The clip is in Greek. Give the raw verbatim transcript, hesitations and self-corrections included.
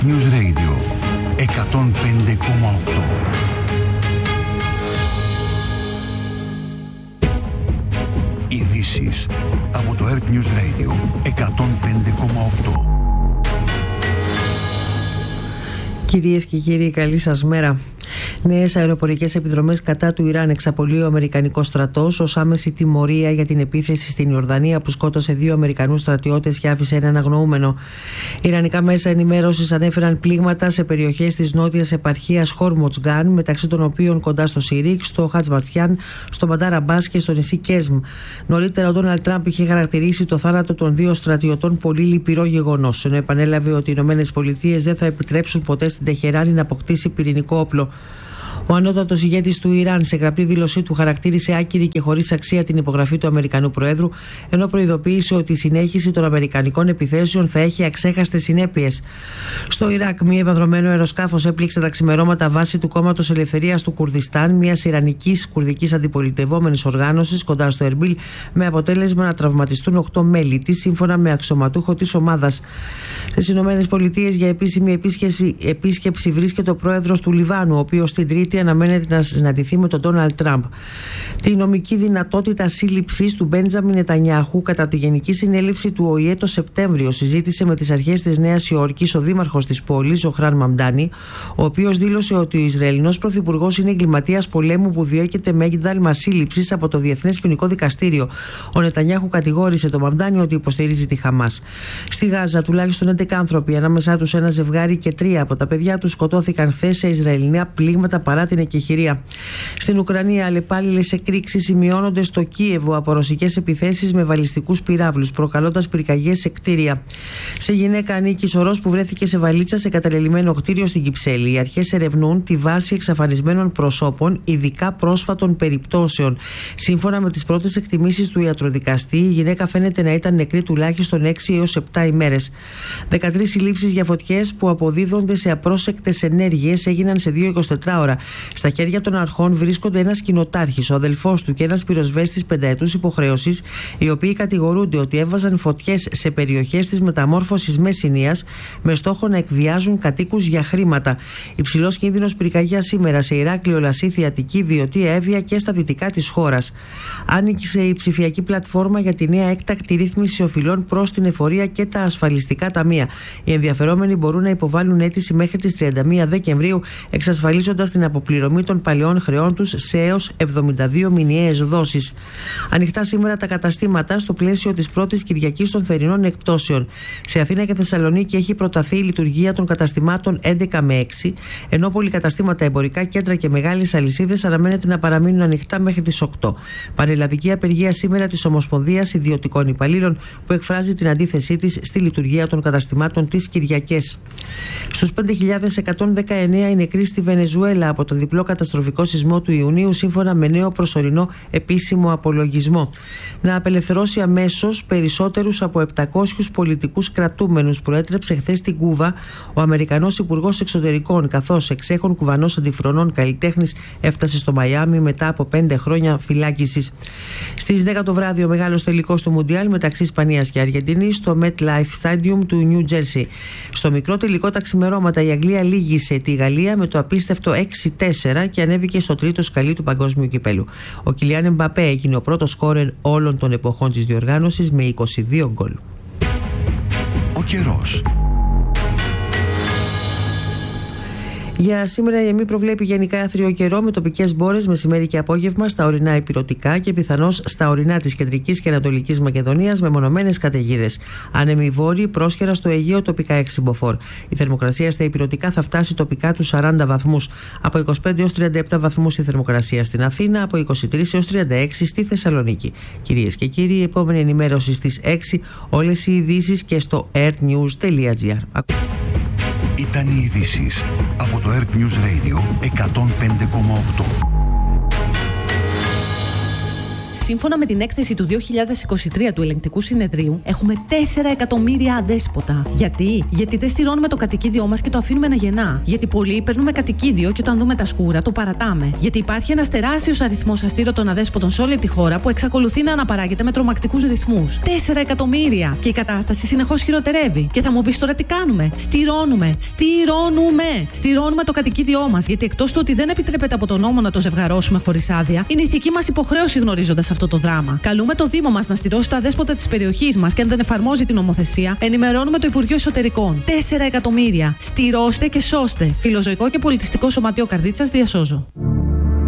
Earth News Radio εκατόν πέντε κόμμα οκτώ. Ειδήσεις από το Earth News Radio εκατόν πέντε κόμμα οκτώ. Κυρίες και κύριοι, καλή σας μέρα. Νέες αεροπορικές επιδρομές κατά του Ιράν εξαπολύει ο Αμερικανικός στρατός ως άμεση τιμωρία για την επίθεση στην Ιορδανία που σκότωσε δύο Αμερικανούς στρατιώτες και άφησε έναν αγνοούμενο. Ιρανικά μέσα ενημέρωσης ανέφεραν πλήγματα σε περιοχές της νότιας επαρχίας Χόρμοτζγκάν, μεταξύ των οποίων κοντά στο Σιρίκ, στο Χατζματιάν, στο Μπαντάρ Αμπάς και στο νησί Κέσμ. Νωρίτερα, ο Ντόναλντ Τραμπ είχε χαρακτηρίσει το θάνατο των δύο στρατιωτών πολύ λυπηρό γεγονός, ενώ επανέλαβε ότι οι ΗΠΑ δεν θα επιτρέψουν ποτέ στην Τεχεράνη να αποκτήσει πυρηνικό όπλο. Ο ανώτατος ηγέτης του Ιράν σε γραπτή δήλωσή του χαρακτήρισε άκυρη και χωρίς αξία την υπογραφή του Αμερικανού Προέδρου, ενώ προειδοποίησε ότι η συνέχιση των αμερικανικών επιθέσεων θα έχει αξέχαστες συνέπειες. Στο Ιράκ, μη επανδρωμένο αεροσκάφος έπληξε τα ξημερώματα βάση του Κόμματος Ελευθερίας του Κουρδιστάν, μιας ιρανικής κουρδικής αντιπολιτευόμενης οργάνωσης κοντά στο Ερμπίλ, με αποτέλεσμα να τραυματιστούν οκτώ μέλη της, σύμφωνα με αξιωματούχο της ομάδας. Στις ΗΠΑ για επίσημη επίσκεψη, επίσκεψη βρίσκεται ο πρόεδρος του Λιβάνου, ο οποίος την Τρίτη αναμένεται να συναντηθεί με τον Ντόναλντ Τραμπ. Τη νομική δυνατότητα σύλληψης του Μπέντζαμιν Νετανιάχου κατά τη Γενική Συνέλευση του Ο Η Ε το Σεπτέμβριο συζήτησε με τις αρχές της Νέας Υόρκης ο δήμαρχος της πόλης, Ζωχράν Μαμντάνι, ο οποίος δήλωσε ότι ο Ισραηλινός πρωθυπουργός είναι εγκληματίας πολέμου που διώκεται με έγκλημα σύλληψης από το Διεθνές Ποινικό Δικαστήριο. Ο Νετανιάχου κατηγόρησε τον Μαμντάνι ότι υποστηρίζει τη Χαμάς. Στη Γάζα, τουλάχιστον έντεκα άνθρωποι, ανάμεσά τους ένα ζευγάρι και τρία από τα παιδιά τους, σκοτώθηκαν χθες σε Ισραηλινά πλήγματα παρά την εκεχηρία. Στην Ουκρανία, αλλεπάλληλες εκρήξεις σημειώνονται στο Κίεβο από ρωσικές επιθέσεις με βαλιστικούς πυράβλους, προκαλώντας πυρκαγιές σε κτίρια. Σε γυναίκα ανήκει σωρός που βρέθηκε σε βαλίτσα σε καταλελειμμένο κτίριο στην Κυψέλη. Οι αρχές ερευνούν τη βάση εξαφανισμένων προσώπων, ειδικά πρόσφατων περιπτώσεων. Σύμφωνα με τις πρώτες εκτιμήσεις του ιατροδικαστή, η γυναίκα φαίνεται να ήταν νεκρή τουλάχιστον έξι έως επτά ημέρες. δεκατρείς συλλήψεις για φωτιές που αποδίδονται σε απρόσεκτες ενέργειες έγιναν σε δύο εικοσιτετράωρα. Στα χέρια των αρχών βρίσκονται ένας κοινοτάρχης, ο αδελφός του και ένας πυροσβέστης πενταετούς υποχρέωσης, οι οποίοι κατηγορούνται ότι έβαζαν φωτιές σε περιοχές της μεταμόρφωσης Μεσσηνίας με στόχο να εκβιάζουν κατοίκους για χρήματα. Υψηλός κίνδυνος πυρκαγιάς σήμερα σε Ηράκλειο, Λασίθι, Αττική, Βιωτία, Εύβοια και στα δυτικά της χώρας. Άνοιξε η ψηφιακή πλατφόρμα για τη νέα έκτακτη ρύθμιση οφειλών προς την εφορία και τα ασφαλιστικά ταμεία. Οι ενδιαφερόμενοι μπορούν να υποβάλουν αίτηση μέχρι τις τριάντα μία Δεκεμβρίου, εξασφαλίζοντας την αποπληρωμή των παλαιών χρεών τους σε έως εβδομήντα δύο μηνιαίες δόσεις. Ανοιχτά σήμερα τα καταστήματα στο πλαίσιο της πρώτης Κυριακής των θερινών εκπτώσεων. Σε Αθήνα και Θεσσαλονίκη έχει προταθεί η λειτουργία των καταστημάτων έντεκα με έξι, ενώ πολυκαταστήματα, εμπορικά κέντρα και μεγάλες αλυσίδες αναμένεται να παραμείνουν ανοιχτά μέχρι τις οκτώ. Πανελλαδική απεργία σήμερα της Ομοσπονδίας Ιδιωτικών Υπαλλήλων, που εκφράζει την αντίθεσή της στη λειτουργία των καταστημάτων τις Κυριακές. Στους πέντε χιλιάδες εκατόν δεκαεννέα οι νεκροί στη Βενεζουέλα από το διπλό καταστροφικό σεισμό του Ιουνίου, σύμφωνα με νέο προσωρινό επίσημο απολογισμό. Να απελευθερώσει αμέσως περισσότερους από επτακόσιους πολιτικούς κρατούμενους προέτρεψε χθες στην Κούβα ο Αμερικανός Υπουργός Εξωτερικών, καθώς εξέχων Κουβανός αντιφρονών καλλιτέχνης έφτασε στο Μαϊάμι μετά από πέντε χρόνια φυλάκισης. Στις δέκα το βράδυ ο μεγάλος τελικός του Μουντιάλ μεταξύ Ισπανίας και Αργεντινής στο MetLife Stadium του Νιου Τζέρσι. Στο μικρό τελικό τα ξημερώματα η Αγγλία λύγησε τη Γαλλία με το απίστευτο έξι τέσσερα και ανέβηκε στο τρίτο σκαλί του παγκόσμιου κυπέλου. Ο Κιλιάν Εμπαπέ έγινε ο πρώτος σκόρερ όλων των εποχών της διοργάνωσης με είκοσι δύο γκολ. Ο καιρός. Για σήμερα η ΕΜΗ προβλέπει γενικά άθριο καιρό με τοπικές μπόρες μεσημέρι και απόγευμα στα ορεινά ηπειρωτικά και πιθανώς στα ορεινά της κεντρικής και ανατολικής Μακεδονίας με μονομένες καταιγίδες. Άνεμοι βόρειοι, πρόσχερα στο Αιγαίο, τοπικά έξι μποφόρ. Η θερμοκρασία στα ηπειρωτικά θα φτάσει τοπικά τους σαράντα βαθμούς. Από είκοσι πέντε έως τριάντα επτά βαθμούς η θερμοκρασία στην Αθήνα, από είκοσι τρεις έως τριάντα έξι στη Θεσσαλονίκη. Κυρίες και κύριοι, η επόμενη ενημέρωση στις έξι, όλες οι ειδήσεις και στο earthnews τελεία gr. Ήταν οι ειδήσεις από το Earth News Radio εκατόν πέντε κόμμα οκτώ. Σύμφωνα με την έκθεση του δύο χιλιάδες είκοσι τρία του Ελεγκτικού Συνεδρίου, έχουμε τέσσερα εκατομμύρια αδέσποτα. Γιατί? Γιατί δεν στηρώνουμε το κατοικίδιό μας και το αφήνουμε να γεννά. Γιατί πολλοί παίρνουμε κατοικίδιο και όταν δούμε τα σκούρα το παρατάμε. Γιατί υπάρχει ένας τεράστιος αριθμός αστήρωτων αδέσποτων σε όλη τη χώρα που εξακολουθεί να αναπαράγεται με τρομακτικούς ρυθμούς. τέσσερα εκατομμύρια! Και η κατάσταση συνεχώς χειροτερεύει. Και θα μου πεις τώρα τι κάνουμε? Στηρώνουμε! Στηρώνουμε! Στηρώνουμε το κατοικίδιό μας. Γιατί εκτός του ότι δεν επιτρέπεται από τον νόμο να το ζευγαρώσουμε χωρίς άδεια, είναι ηθική μας υποχρέωση γνωρίζοντας αυτό το δράμα. Καλούμε το Δήμο μας να στηρώσει τα αδέσποτα της περιοχής μας και αν δεν εφαρμόζει την νομοθεσία, ενημερώνουμε το Υπουργείο Εσωτερικών. τέσσερα εκατομμύρια! Στηρώστε και σώστε! Φιλοζωικό και πολιτιστικό σωματείο Καρδίτσας, διασώζω.